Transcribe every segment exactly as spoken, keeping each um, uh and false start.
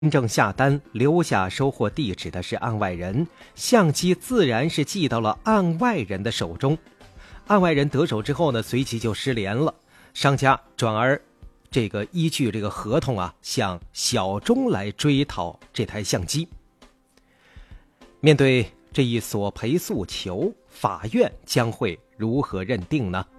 真正下单留下收货地址的是案外人，相机自然是寄到了案外人的手中。案外人得手之后呢，随即就失联了。商家转而这个依据这个合同啊，向小钟来追讨这台相机。面对这一索赔诉求，法院将会如何认定呢？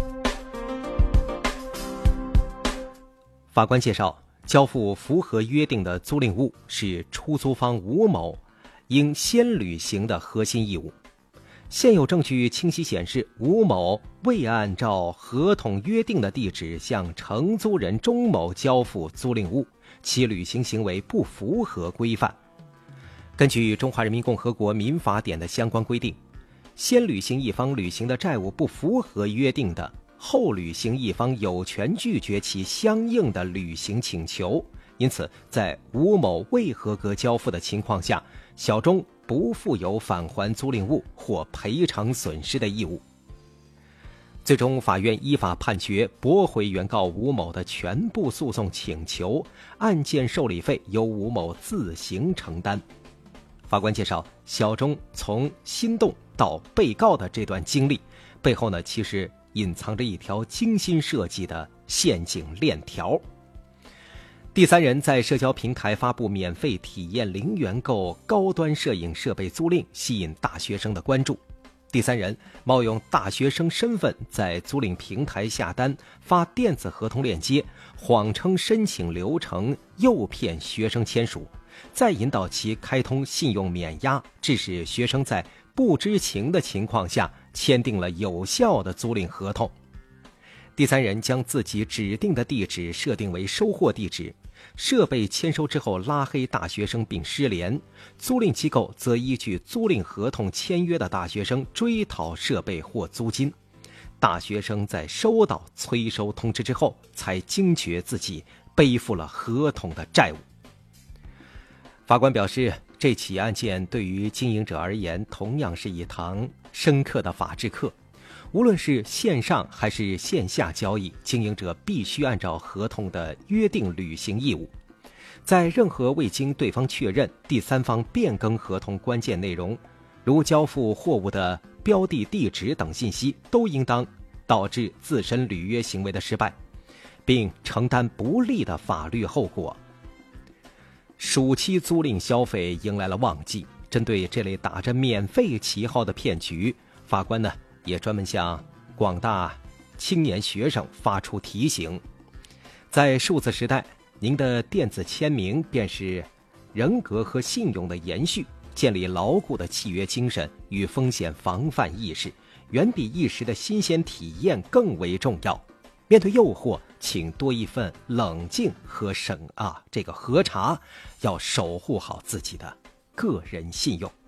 法官介绍，交付符合约定的租赁物是出租方吴某应先履行的核心义务。现有证据清晰显示，吴某未按照合同约定的地址向承租人钟某交付租赁物，其履行行为不符合规范。根据《中华人民共和国民法典》的相关规定，先履行一方履行的债务不符合约定的，后履行一方有权拒绝其相应的履行请求。因此，在吴某未合格交付的情况下，小钟不负有返还租赁物或赔偿损失的义务。最终，法院依法判决驳回原告吴某的全部诉讼请求，案件受理费由吴某自行承担。法官介绍，小钟从心动到被告的这段经历背后呢，其实隐藏着一条精心设计的陷阱链条。第三人在社交平台发布免费体验零元购高端摄影设备租赁，吸引大学生的关注。第三人冒用大学生身份在租赁平台下单，发电子合同链接，谎称申请流程，诱骗学生签署，再引导其开通信用免押，致使学生在不知情的情况下签订了有效的租赁合同。第三人将自己指定的地址设定为收货地址，设备签收之后拉黑大学生并失联，租赁机构则依据租赁合同签约的大学生追讨设备或租金。大学生在收到催收通知之后，才惊觉自己背负了合同的债务。法官表示，这起案件对于经营者而言，同样是一堂深刻的法治课。无论是线上还是线下交易，经营者必须按照合同的约定履行义务。在任何未经对方确认、第三方变更合同关键内容，如交付货物的标的地址等信息，都应当导致自身履约行为的失败，并承担不利的法律后果。暑期租赁消费迎来了旺季，针对这类打着免费旗号的骗局，法官呢也专门向广大青年学生发出提醒。在数字时代，您的电子签名便是人格和信用的延续，建立牢固的契约精神与风险防范意识，远比一时的新鲜体验更为重要。面对诱惑，请多一份冷静和审啊这个核查，要守护好自己的个人信用。